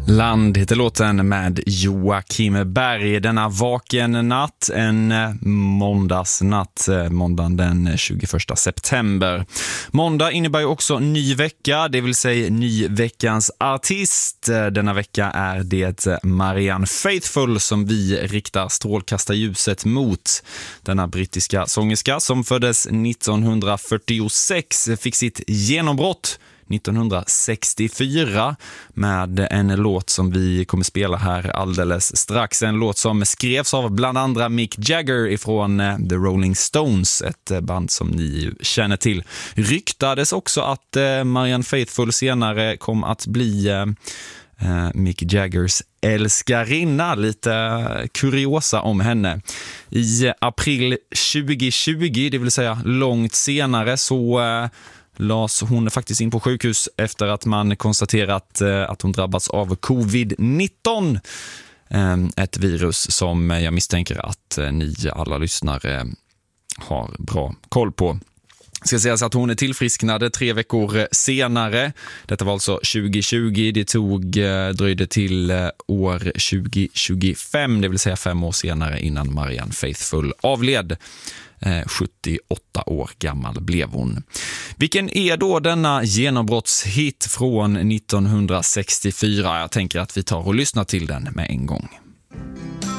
Land heter låten med Joakim Berg. Denna vaken natt, en måndagsnatt, måndagen den 21 september. Måndag innebär ju också ny vecka, det vill säga ny veckans artist. Denna vecka är det Marianne Faithfull som vi riktar strålkastarljuset mot. Denna brittiska sångerska som föddes 1946 fick sitt genombrott 1964 med en låt som vi kommer spela här alldeles strax. En låt som skrevs av bland andra Mick Jagger ifrån The Rolling Stones, ett band som ni känner till. Ryktades också att Marianne Faithfull senare kom att bli Mick Jaggers älskarinna. Lite kuriosa om henne. I april 2020, det vill säga långt senare, så lades hon faktiskt in på sjukhus efter att man konstaterat att hon drabbats av covid-19. Ett virus som jag misstänker att ni alla lyssnare har bra koll på. Ska sägas att hon är tillfrisknade 3 veckor senare. Detta var alltså 2020. Det dröjde till år 2025, det vill säga 5 år senare innan Marianne Faithfull avled. 78 år gammal blev hon. Vilken är då denna genombrottshit från 1964? Jag tänker att vi tar och lyssnar till den med en gång.